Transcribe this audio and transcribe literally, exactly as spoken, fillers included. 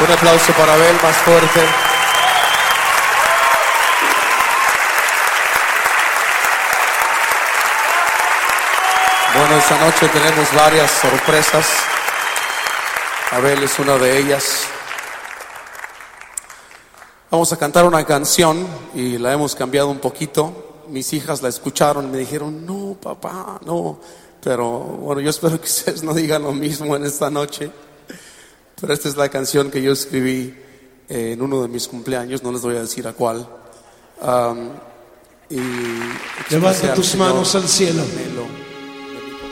Un aplauso para Abel, más fuerte. Bueno, esta noche tenemos varias sorpresas. Abel es una de ellas. Vamos a cantar una canción y la hemos cambiado un poquito. Mis hijas la escucharon y me dijeron, no, papá, no. Pero bueno, yo espero que ustedes no digan lo mismo en esta noche. Pero esta es la canción que yo escribí eh, en uno de mis cumpleaños, no les voy a decir a cuál. Um, y Levanta tus manos al cielo. Melo.